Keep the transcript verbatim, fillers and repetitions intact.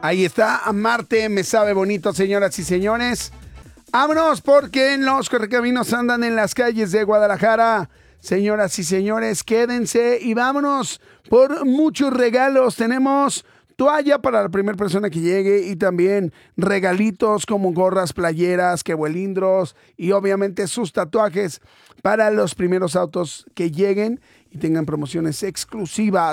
Ahí está, Amarte me sabe bonito, señoras y señores. Vámonos porque los correcaminos andan en las calles de Guadalajara. Señoras y señores, quédense y vámonos por muchos regalos. Tenemos toalla para la primera persona que llegue y también regalitos como gorras, playeras, quebuelindros y obviamente sus tatuajes para los primeros autos que lleguen y tengan promociones exclusivas.